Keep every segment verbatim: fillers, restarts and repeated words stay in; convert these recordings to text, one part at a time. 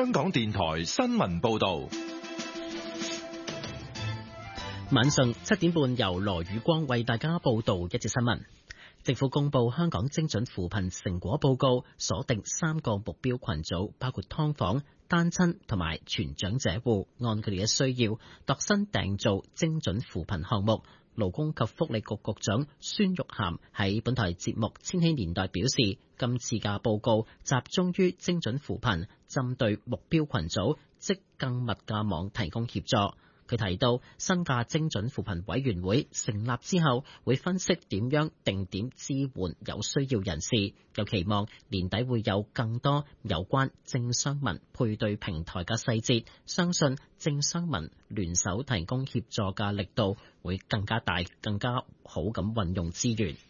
香港電台新聞報道。 晚上七點半，由羅宇光為大家報道一節新聞。政府公布香港精準扶貧成果報告，鎖定三個目標群組，包括劏房、單親同埋全長者戶，按佢哋嘅需要度身訂造精準扶貧項目。勞工及福利局局長孫玉菡喺本台節目《千禧年代》表示，今次嘅報告集中於精準扶貧，針對目標群組，即更密嘅網提供協助。佢提到，新嘅精準扶貧委員會成立之後，會分析點樣定點支援有需要人士，又期望年底會有更多有關政商民配對平台嘅細節，相信政商民聯手提供協助嘅力度會更加大，更加好咁運用資源。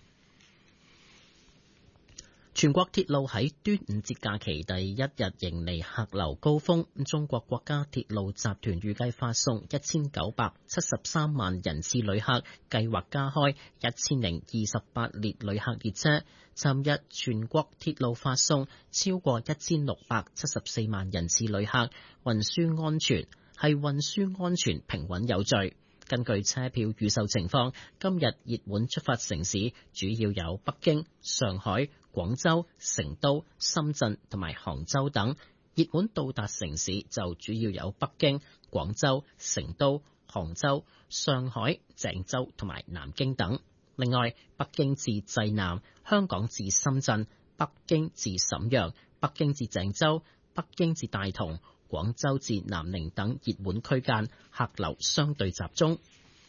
全國鐵路喺端午節假期第一日迎嚟客流高峰，中國國家鐵路集團預計發送一千九百七十三萬人次旅客，計劃加開一千零二十八列旅客列車。尋日全國鐵路發送超過一千六百七十四萬人次旅客，運輸安全係運輸安全平穩有序。根據車票預售情況，今日熱門出發城市主要有北京、上海、廣州、成都、深圳同埋杭州等，熱門到達城市就主要有北京、廣州、成都、杭州、上海、鄭州同埋南京等。另外，北京至濟南、香港至深圳、北京至瀋陽、北京至鄭州、北京至大同、廣州至南寧等熱門區間客流相對集中。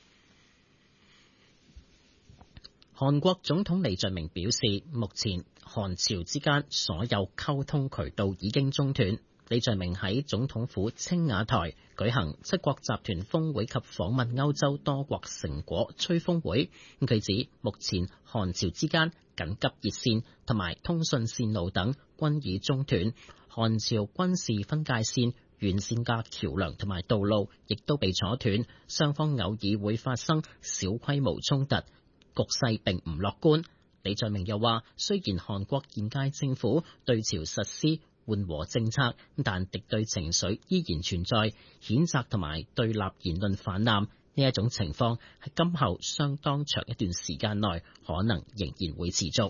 韓國總統李在明表示，目前韓朝之間所有溝通渠道已經中斷。李在明喺總統府青瓦台舉行七國集團峰會及訪問歐洲多國成果吹風會。佢指目前韓朝之間緊急熱線同埋通訊線路等均已中斷，韓朝軍事分界線沿線嘅橋梁同埋道路亦都被阻斷，雙方偶爾會發生小規模衝突，局勢並唔樂觀。李在明又話，雖然韓國現屆政府對朝實施緩和政策，但敵對情緒依然存在，譴責同埋對立言論泛濫，呢一種情況喺今後相當長一段時間內可能仍然會持續。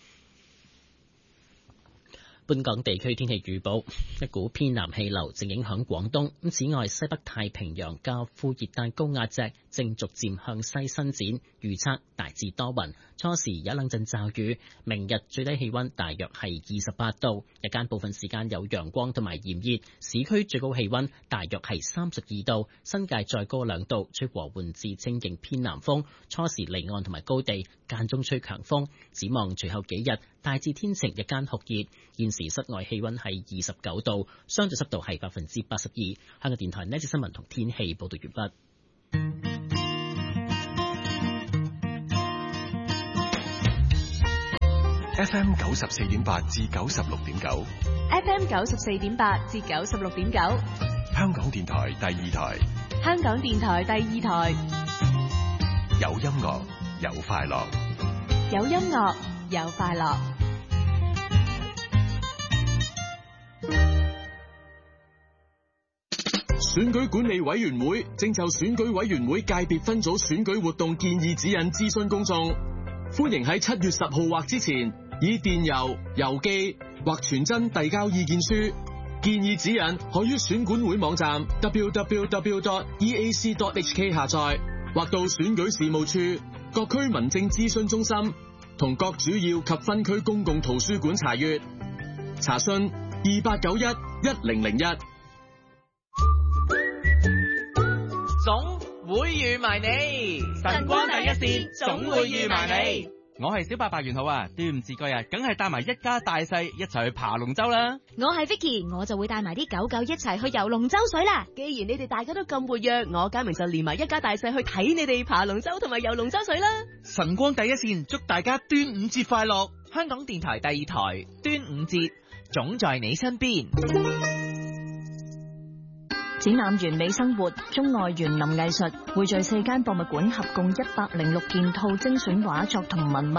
本港地區天氣預報，一股偏南氣流正影響廣東。此外，西北太平洋嘅副熱帶高壓脊正逐漸向西伸展，預測大致多雲，初時有一兩陣驟雨。明日最低氣溫大約係二十八度，日間部分時間有陽光同埋炎熱，市區最高氣溫大約係三十二度，新界再高兩度，吹和緩至清勁偏南風，初時離岸同埋高地間中吹強風。展望隨後幾日大致天晴，日間酷熱。現時室外氣溫係二十九度，相對濕度係百分之八十二。香港電台呢節新聞同天氣報道完畢。 F M 九十四點八至九十六點九 ，F M 九十四點八至九十六點九， 香港電台第二台， 香港電台第二台， 有音樂有快樂， 有音樂有快樂。 選舉管理委員會正就選舉委員會界別分組選舉活動建議指引諮詢公眾，歡迎喺七月十號或之前以電郵、郵寄或傳真遞交意見書。建議指引可於選管會網站 w w w dot e a c dot h k 下載，或到選舉事務處、各區民政諮詢中心同各主要及分區公共圖書館查閱。查詢二八九一一零零一。 總會預埋你，晨光第一線總會預埋你。 我係小白白元好啊，端午節嗰日梗係帶埋一家大細一齊去爬龍舟啦。 我係 Vicky， 我就會帶埋啲狗狗一齊去游龍舟水啦。既然你哋大家都咁活躍，我嘉明就連埋一家大細去睇你哋爬龍舟同埋游龍舟水啦。 晨光第一線祝大家端午節快樂。香港電台第二台端午節總在你身邊。 展覽完美生活、中外園林藝術匯聚四間博物館合共一百零六件套精選畫作同文物，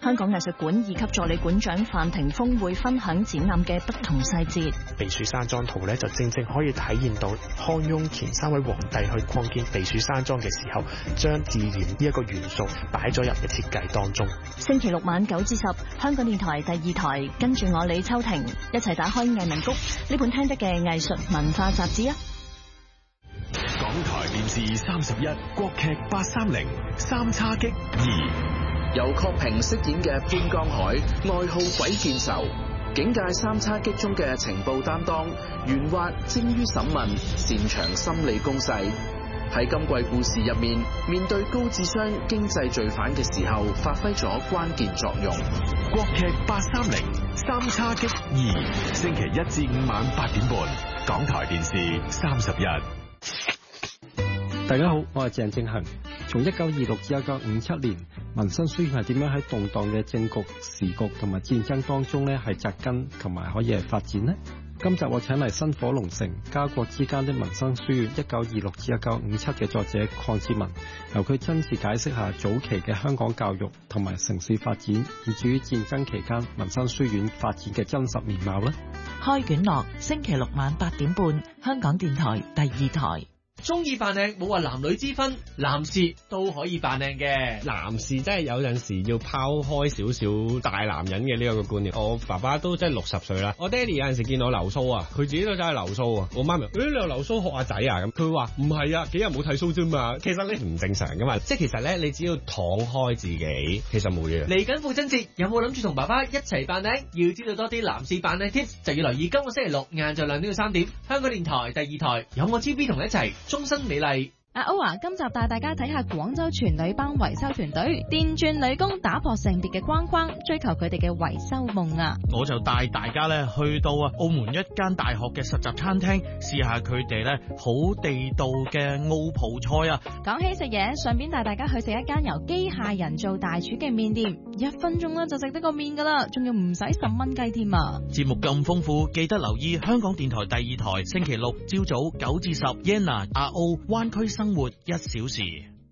香港藝術館二級助理館長范霆鋒會分享展覽嘅不同細節。 避暑山莊圖咧，就正正可以體現到康雍乾三位皇帝去擴建避暑山莊嘅時候，將自然呢一個元素擺咗入嘅設計當中。 星期六晚九至十，香港電台第二台，跟住我李秋婷一齊打開藝文谷呢本聽得嘅藝術文化雜誌啊！ 港台電視三十一國劇八三零三叉戟二， 由郝平飾演嘅潘江海，愛好鬼見愁，警界三叉戟中嘅情報擔當，圓滑精於審問，擅長心理攻勢。喺今季故事入面，面對高智商經濟罪犯嘅時候，發揮咗關鍵作用。 國劇八三零三叉戟二，星期一至五晚八點半，港台電視三十一。 大家好，我係鄭正恒。從一九二六至一九五七年，民生書院係點樣喺動盪嘅政局、時局同埋戰爭當中咧係紮根同埋可以係發展呢？今集我請嚟薪火龍城家國之間的民生書院一九二六至一九五七嘅作者鄺志文，由佢親自解釋下早期嘅香港教育同埋城市發展，以至於戰爭期間民生書院發展嘅真實面貌呢。 開卷樂，星期六晚八點半，香港電台第二台。 中意扮靚冇話男女之分，男士都可以扮靚嘅。 男士真係有陣時要拋開少少大男人嘅呢個觀念。我爸爸都真係六十歲啦，我爹哋有陣時見到我留鬚啊，佢自己都真係留鬚啊。我媽咪，誒、欸、你又留鬚學阿仔啊？咁佢話唔係啊，幾日冇剃鬚啫嘛。其實你唔正常噶嘛，即係其實咧，你只要敞開自己，其實冇嘢。 嚟緊父親節，有冇諗住同爸爸一齊扮靚？要知道多啲男士扮靚 tips，就要留意今個星期六晏晝兩點到三點，香港電台第二台有我 T V 同你一齊。終身美麗。 阿歐啊，今集帶大家睇下廣州全女幫維修團隊電鑽女工打破性別嘅框框，追求佢哋嘅維修夢啊！ 我就帶大家咧去到啊澳門一間大學嘅實習餐廳，試下佢哋咧好地道嘅澳葡菜啊！ 講起食嘢，順便帶大家去食一間由機械人做大廚嘅麵店，一分鐘咧就食得個麵噶啦，仲要唔使十蚊雞添啊！ 節目咁豐富，記得留意香港電台第二台，星期六朝早九至十 ，Yenna 阿澳灣區生活一小時。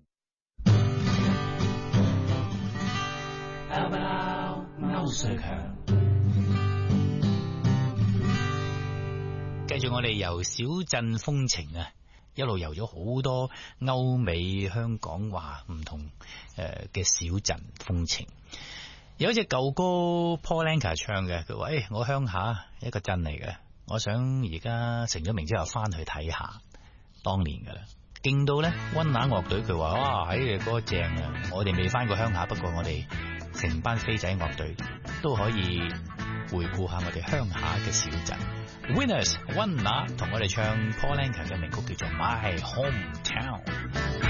歐瑞強，繼續我哋遊小鎮風情啊，一路遊咗好多歐美、香港話唔同誒嘅小鎮風情。有一隻舊歌 Paul Anka 唱嘅，佢話：誒，我鄉下一個鎮嚟嘅，我想而家成咗名之後翻去睇下當年噶啦。勁到咧，溫拿樂隊佢話：哇，喺隻歌正啊！我哋未翻過鄉下，不過我哋成班飛仔樂隊都可以回顧下我哋鄉下嘅小鎮。Winners 溫拿同我哋唱 Paul Anka 嘅名曲叫做 My Hometown。